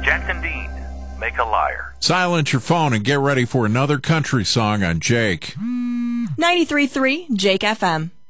Jackson Dean, Make a Liar. Silence your phone and get ready for another country song on Jake. 93.3 Jake FM.